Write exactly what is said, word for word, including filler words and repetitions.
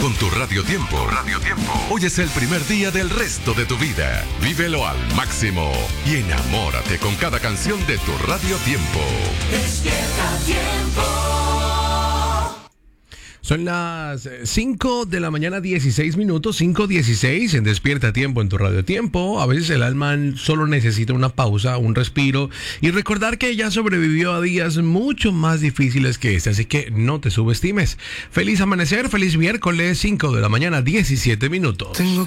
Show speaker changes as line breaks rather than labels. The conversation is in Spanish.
Con tu Radio Tiempo. Radio Tiempo. Hoy es el primer día del resto de tu vida. Vívelo al máximo y enamórate con cada canción de tu Radio Tiempo.
Despierta Tiempo.
Son las cinco de la mañana, dieciséis minutos, cinco dieciséis en Despierta Tiempo en tu Radio Tiempo. A veces el alma solo necesita una pausa, un respiro y recordar que ella sobrevivió a días mucho más difíciles que este, así que no te subestimes. Feliz amanecer, feliz miércoles, cinco de la mañana, diecisiete minutos.
Tengo